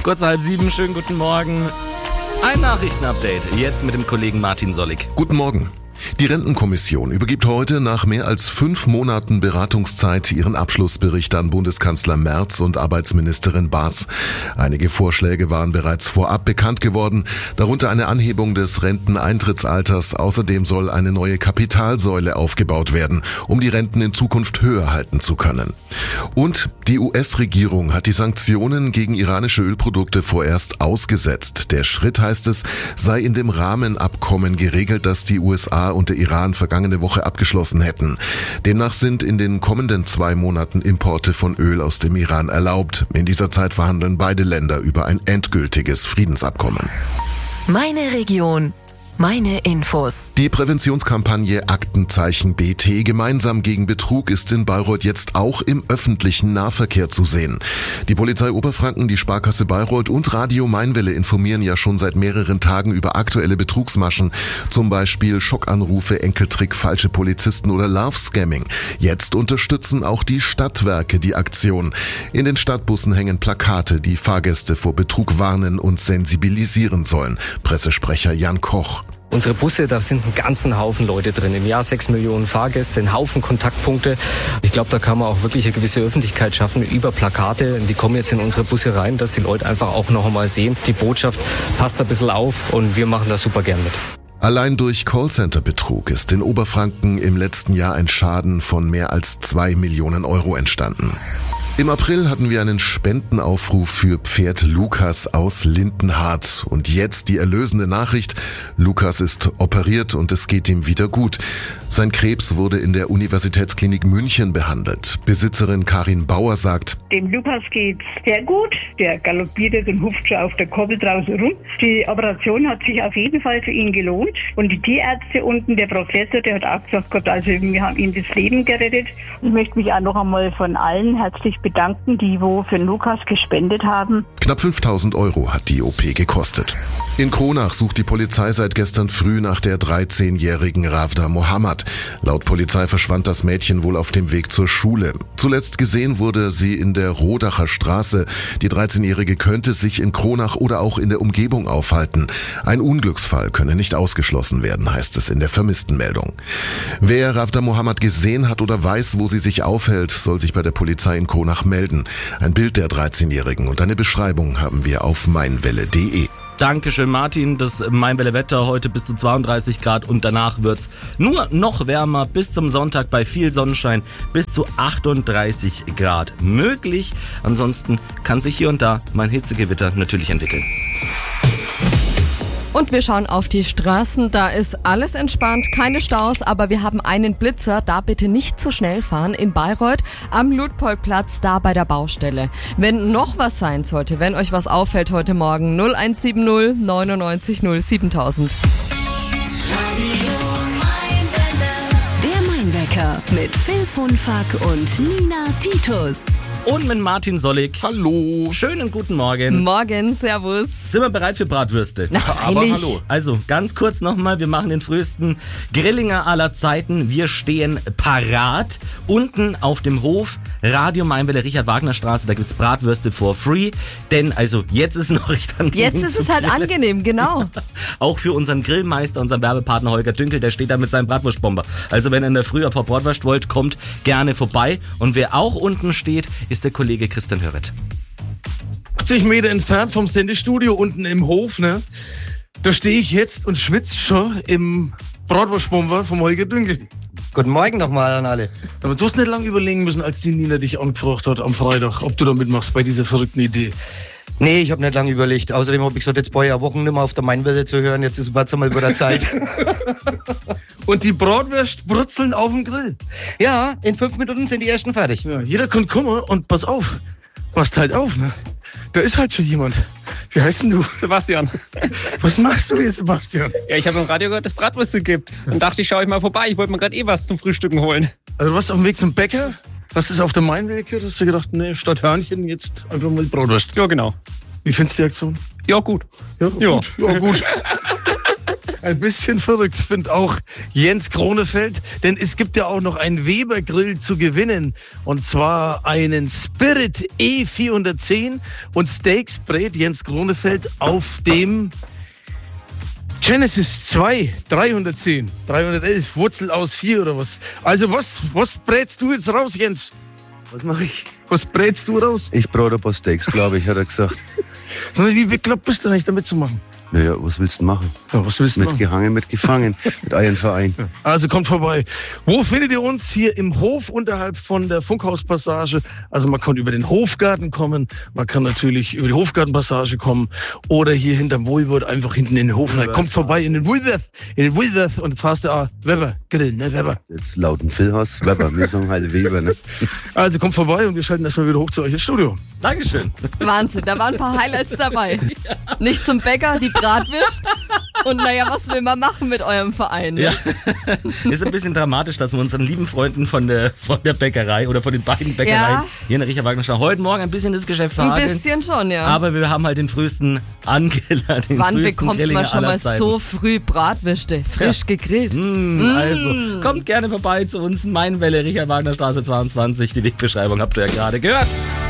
Kurz 6:30, schönen guten Morgen. Ein Nachrichtenupdate, jetzt mit dem Kollegen Martin Sollig. Guten Morgen. Die Rentenkommission übergibt heute nach mehr als 5 Monaten Beratungszeit ihren Abschlussbericht an Bundeskanzler Merz und Arbeitsministerin Baas. Einige Vorschläge waren bereits vorab bekannt geworden, darunter eine Anhebung des Renteneintrittsalters. Außerdem soll eine neue Kapitalsäule aufgebaut werden, um die Renten in Zukunft höher halten zu können. Und die US-Regierung hat die Sanktionen gegen iranische Ölprodukte vorerst ausgesetzt. Der Schritt, heißt es, sei in dem Rahmenabkommen geregelt, das die USA und der Iran vergangene Woche abgeschlossen hätten. Demnach sind in den kommenden 2 Monaten Importe von Öl aus dem Iran erlaubt. In dieser Zeit verhandeln beide Länder über ein endgültiges Friedensabkommen. Meine Region. Meine Infos. Die Präventionskampagne Aktenzeichen BT gemeinsam gegen Betrug ist in Bayreuth jetzt auch im öffentlichen Nahverkehr zu sehen. Die Polizei Oberfranken, die Sparkasse Bayreuth und Radio Mainwelle informieren ja schon seit mehreren Tagen über aktuelle Betrugsmaschen, zum Beispiel Schockanrufe, Enkeltrick, falsche Polizisten oder Love-Scamming. Jetzt unterstützen auch die Stadtwerke die Aktion. In den Stadtbussen hängen Plakate, die Fahrgäste vor Betrug warnen und sensibilisieren sollen. Pressesprecher Jan Koch. Unsere Busse, da sind einen ganzen Haufen Leute drin. Im Jahr 6 Millionen Fahrgäste, einen Haufen Kontaktpunkte. Ich glaube, da kann man auch wirklich eine gewisse Öffentlichkeit schaffen über Plakate. Die kommen jetzt in unsere Busse rein, dass die Leute einfach auch noch einmal sehen. Die Botschaft passt ein bisschen auf und wir machen das super gern mit. Allein durch Callcenter-Betrug ist in Oberfranken im letzten Jahr ein Schaden von mehr als 2 Millionen Euro entstanden. Im April hatten wir einen Spendenaufruf für Pferd Lukas aus Lindenhardt. Und jetzt die erlösende Nachricht: Lukas ist operiert und es geht ihm wieder gut. Sein Krebs wurde in der Universitätsklinik München behandelt. Besitzerin Karin Bauer sagt: Dem Lukas geht's sehr gut. Der galoppiert jetzt und hupft schon auf der Koppel draußen rum. Die Operation hat sich auf jeden Fall für ihn gelohnt. Und die Tierärzte unten, der Professor, der hat auch gesagt, Gott, also wir haben ihm das Leben gerettet. Ich möchte mich auch noch einmal von allen herzlich bedanken, die wo für Lukas gespendet haben. Knapp 5.000 Euro hat die OP gekostet. In Kronach sucht die Polizei seit gestern früh nach der 13-jährigen Ravda Mohammed. Laut Polizei verschwand das Mädchen wohl auf dem Weg zur Schule. Zuletzt gesehen wurde sie in der Rodacher Straße. Die 13-Jährige könnte sich in Kronach oder auch in der Umgebung aufhalten. Ein Unglücksfall könne nicht ausgeschlossen werden, heißt es in der Vermisstenmeldung. Wer Ravda Mohammed gesehen hat oder weiß, wo sie sich aufhält, soll sich bei der Polizei in Kronach melden. Ein Bild der 13-Jährigen und eine Beschreibung haben wir auf meinwelle.de. Dankeschön, Martin. Das Mainwelle-Wetter heute bis zu 32 Grad und danach wird's nur noch wärmer. Bis zum Sonntag bei viel Sonnenschein bis zu 38 Grad möglich. Ansonsten kann sich hier und da mal ein Hitzegewitter natürlich entwickeln. Und wir schauen auf die Straßen, da ist alles entspannt, keine Staus, aber wir haben einen Blitzer, da bitte nicht zu schnell fahren in Bayreuth am Luitpoldplatz, da bei der Baustelle. Wenn noch was sein sollte, wenn euch was auffällt heute Morgen, 0170 99 07000. Der Mainwecker mit Phil von Fack und Nina Titus. Und mit Martin Sollig. Hallo. Schönen guten Morgen. Morgen, servus. Sind wir bereit für Bratwürste? Na, Aber freilich. hallo. Also, ganz kurz nochmal, wir machen den frühesten Grillinger aller Zeiten. Wir stehen parat. Unten auf dem Hof, Radio Mainwelle, Richard-Wagner-Straße, da gibt's Bratwürste for free. Denn, also, jetzt ist noch recht angenehm. Jetzt ist es halt angenehm, genau. Auch für unseren Grillmeister, unseren Werbepartner Holger Dünkel, der steht da mit seinem Bratwurstbomber. Also, wenn ihr in der Früh ein paar Bratwurst wollt, kommt gerne vorbei. Und wer auch unten steht, ist der Kollege Christian Hörret. 80 Meter entfernt vom Sendestudio unten im Hof, ne? Da stehe ich jetzt und schwitze schon im Bratwurstbomber vom Holger Dünkel. Guten Morgen nochmal an alle. Aber du hast nicht lange überlegen müssen, als die Nina dich angefragt hat am Freitag, ob du da mitmachst bei dieser verrückten Idee. Nee, ich habe nicht lange überlegt. Außerdem habe ich gesagt, jetzt brauche ich ja Wochen nicht mehr auf der Mainwelle zu hören. Jetzt ist es mal wieder Zeit. Und die Bratwürste brutzeln auf dem Grill. Ja, in 5 Minuten sind die ersten fertig. Ja, jeder kann kommen und pass auf. Passt halt auf, ne? Da ist halt schon jemand. Wie heißt denn du? Sebastian. Was machst du hier, Sebastian? Ja, ich habe im Radio gehört, dass es Bratwürste gibt. Und dachte ich, schaue ich mal vorbei. Ich wollte mir gerade was zum Frühstücken holen. Also du warst auf dem Weg zum Bäcker? Hast du es auf der Mainwelle gehört? Hast du gedacht, nee, statt Hörnchen jetzt einfach mal Bratwurst? Ja, genau. Wie findest du die Aktion? Ja, gut. Ja, Ja. gut. Ja, gut. Ein bisschen verrückt finde auch Jens Kronefeld, denn es gibt ja auch noch einen Weber-Grill zu gewinnen. Und zwar einen Spirit E410 und Steaks brät Jens Kronefeld auf dem Genesis 2 310, 311, Wurzel aus 4 oder was. Also was brätst du jetzt raus, Jens? Was mache ich? Was brätst du raus? Ich brate ein paar Steaks, glaube ich, hat er gesagt. Sag mal, wie bekloppt bist du eigentlich damit zu machen? Naja, was willst du machen? Ja, was willst du Mit machen? gehangen, mit gefangen, mit Eienverein. Also kommt vorbei. Wo findet ihr uns? Hier im Hof unterhalb von der Funkhauspassage. Also man kann über den Hofgarten kommen, man kann natürlich über die Hofgartenpassage kommen oder hier hinterm Woolworth einfach hinten in den Hof. Kommt vorbei in den Woolworth und jetzt hast du auch Weber Grill, ne Weber. Jetzt lauten Philhaus Weber, wir sagen halt Weber, ne? Also kommt vorbei und wir schalten erstmal wieder hoch zu euch ins Studio. Dankeschön. Wahnsinn, da waren ein paar Highlights dabei. Nicht zum Bäcker, die Bratwürst. Und naja, was will man machen mit eurem Verein? Ne? Ja, ist ein bisschen dramatisch, dass wir unseren lieben Freunden von der Bäckerei oder von den beiden Bäckereien hier in der Richard-Wagner-Straße heute Morgen ein bisschen das Geschäft verhageln. Ein bisschen schon, ja. Aber wir haben halt den frühesten Angela, den Wann frühesten bekommt Grillinger man schon aller mal Zeiten. so früh Bratwürste, frisch gegrillt? Also, kommt gerne vorbei zu uns, Mainwelle, Richard-Wagner-Straße 22. Die Wegbeschreibung habt ihr ja gerade gehört.